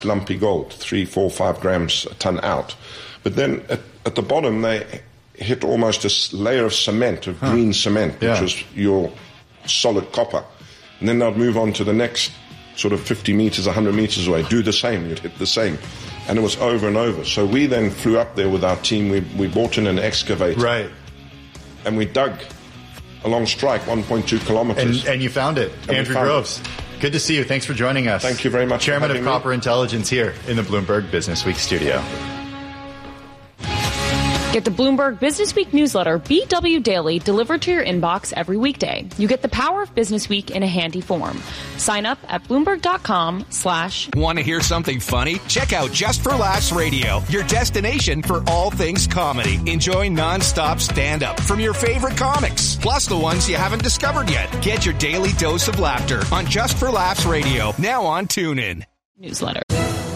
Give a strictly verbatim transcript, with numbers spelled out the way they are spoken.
lumpy gold, three, four, five grams a ton out. But then at, at the bottom, they hit almost a layer of cement, of huh. green cement, which yeah. was your solid copper. And then they'd move on to the next sort of fifty meters, one hundred meters away, do the same, you'd hit the same. And it was over and over. So we then flew up there with our team. We, we bought in an excavator. Right. And we dug along strike one point two kilometers. And, and you found it. And Andrew Groves. It. Good to see you. Thanks for joining us. Thank you very much. Chairman of Copper me. Intelligence here in the Bloomberg Business Week studio. Get the Bloomberg Business Week newsletter, B W Daily, delivered to your inbox every weekday. You get the power of Business Week in a handy form. Sign up at Bloomberg.com slash. Want to hear something funny? Check out Just for Laughs Radio, your destination for all things comedy. Enjoy nonstop stand-up from your favorite comics, plus the ones you haven't discovered yet. Get your daily dose of laughter on Just for Laughs Radio, now on TuneIn. Newsletter.